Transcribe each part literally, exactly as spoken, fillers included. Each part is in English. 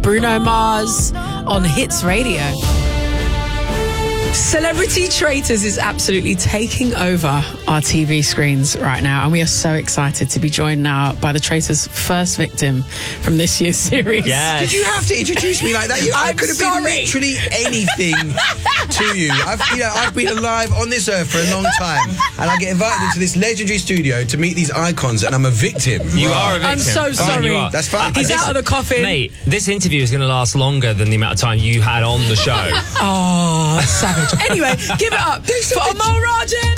Bruno Mars on Hits Radio. Celebrity Traitors is absolutely taking over our T V screens right now, and we are so excited to be joined now by the Traitors' first victim from this year's series. Yes. Did you have to introduce me like that? You, I I'm could have sorry. been literally anything to you. I've, you know, I've been alive on this earth for a long time, and I get invited into this legendary studio to meet these icons, and I'm a victim. You Right. are a victim. I'm so sorry. You are. That's fine. He's out of the coffin. Mate, this interview is going to last longer than the amount of time you had on the show. Oh, savage. Anyway, give it up for Amal Rajan.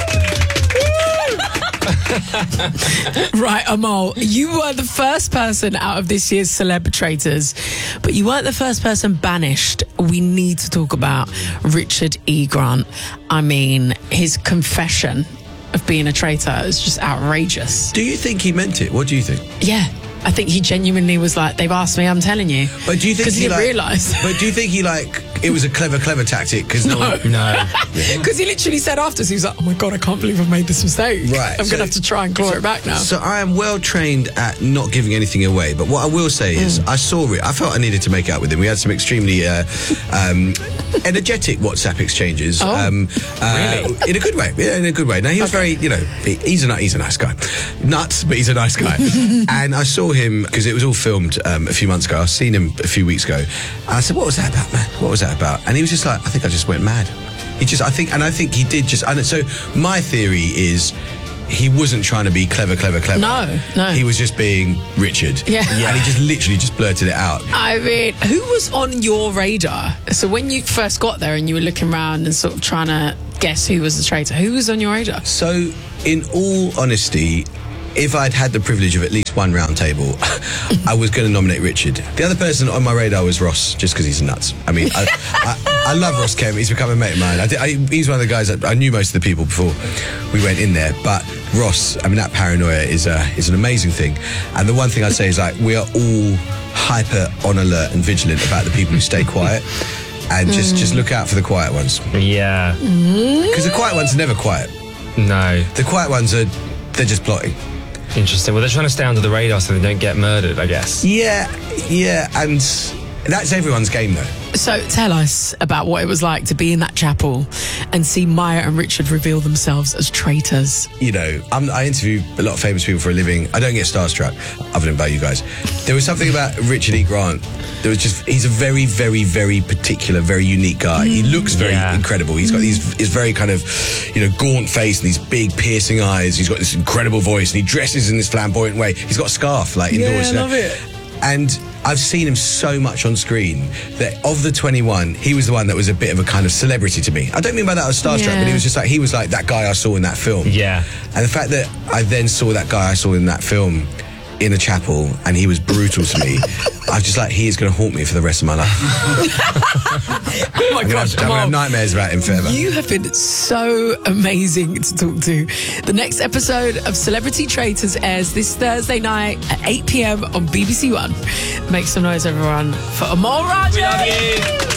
Right, Amal, you were the first person out of this year's Celeb Traitors, but you weren't the first person banished. We need to talk about Richard E. Grant. I mean, his confession of being a traitor is just outrageous. Do you think he meant it? What do you think? Yeah. I think he genuinely was like, they've asked me, I'm telling you. But do you think Because he, he didn't like, realise. But do you think he like it was a clever, clever tactic? Because no, No. No. Because he literally said afterwards, he was like, oh my God, I can't believe I made this mistake. Right, I'm so- going to have to try and claw so- it back now. So I am well trained at not giving anything away. But what I will say is, Mm. I saw it. I felt I needed to make out with him. We had some extremely uh, um, energetic WhatsApp exchanges. Oh. Um, uh, Really? In a good way. Yeah, in a good way. Now he was Okay. very, you know, he- he's a ni- he's a nice guy, nuts, but he's a nice guy. And I saw him because it was all filmed um, a few months ago. I seen him a few weeks ago. And I said, "What was that about, man? What was that about?" And he was just like, "I think I just went mad." He just, I think, and I think he did just. And so my theory is, he wasn't trying to be clever, clever, clever. No, no. He was just being Richard. Yeah. And he just literally just blurted it out. I mean, who was on your radar? So when you first got there and you were looking around and sort of trying to guess who was the traitor, who was on your radar? So, in all honesty, if I'd had the privilege of at least one round table, I was going to nominate Richard. The other person on my radar was Ross, just because he's nuts. I mean, I, I, I love Ross Kemp. He's become a mate of mine. I did, I, he's one of the guys that I knew most of the people before we went in there. But Ross, I mean, that paranoia is a, is an amazing thing. And the one thing I'd say is, like, we are all hyper on alert and vigilant about the people who stay quiet. And just, just look out for the quiet ones. Yeah. Because the quiet ones are never quiet. No. The quiet ones are, they're just plotting. Interesting. Well, they're trying to stay under the radar so they don't get murdered, I guess. Yeah, yeah, and that's everyone's game, though. So tell us about what it was like to be in that chapel and see Maya and Richard reveal themselves as traitors. You know, I'm, I interview a lot of famous people for a living. I don't get starstruck, other than about you guys. There was something about Richard E. Grant. There was just, he's a very, very, very particular, very unique guy. He looks very Yeah. incredible. He's got these, his very kind of, you know, gaunt face and these big piercing eyes. He's got this incredible voice and he dresses in this flamboyant way. He's got a scarf, like, indoors. I love it. And I've seen him so much on screen that of the twenty-one, he was the one that was a bit of a kind of celebrity to me. I don't mean by that I was starstruck, Yeah. but he was just like, he was like that guy I saw in that film. Yeah. And the fact that I then saw that guy I saw in that film in a chapel and he was brutal to me, I was just like, he is going to haunt me for the rest of my life. Oh my I'm going to have nightmares about him forever. You have been so amazing to talk to. The next episode of Celebrity Traitors airs this Thursday night at eight p.m. on B B C One. Make some noise, everyone, for Amal Rajan. We love you.